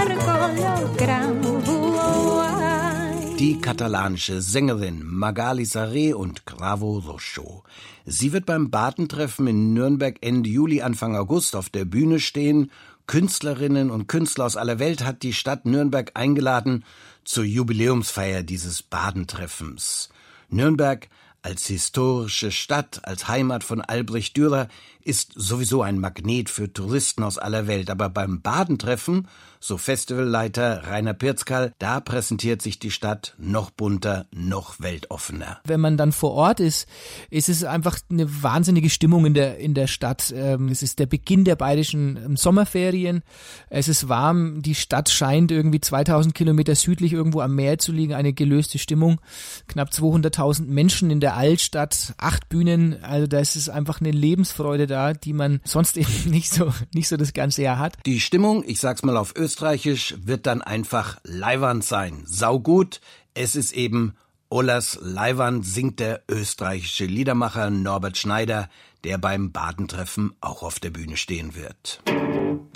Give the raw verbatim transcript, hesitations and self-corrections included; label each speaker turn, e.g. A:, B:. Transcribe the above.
A: Die katalanische Sängerin Magali Saré und Cravo Rosso. Sie wird beim Badentreffen in Nürnberg Ende Juli, Anfang August auf der Bühne stehen. Künstlerinnen und Künstler aus aller Welt hat die Stadt Nürnberg eingeladen zur Jubiläumsfeier dieses Badentreffens. Nürnberg als historische Stadt, als Heimat von Albrecht Dürer, ist sowieso ein Magnet für Touristen aus aller Welt. Aber beim Badentreffen, so Festivalleiter Rainer Pirzkal, da präsentiert sich die Stadt noch bunter, noch weltoffener.
B: Wenn man dann vor Ort ist, ist es einfach eine wahnsinnige Stimmung in der, in der Stadt. Es ist der Beginn der bayerischen Sommerferien. Es ist warm. Die Stadt scheint irgendwie zweitausend Kilometer südlich irgendwo am Meer zu liegen. Eine gelöste Stimmung. Knapp zweihunderttausend Menschen in der Altstadt, acht Bühnen. Also da ist es einfach eine Lebensfreude da, die man sonst eben nicht so, nicht so das ganze Jahr hat.
A: Die Stimmung, ich sag's mal auf Österreichisch, wird dann einfach leiwand sein. Saugut. Es ist eben Olas Leiwand, singt der österreichische Liedermacher Norbert Schneider, der beim Badentreffen auch auf der Bühne stehen wird.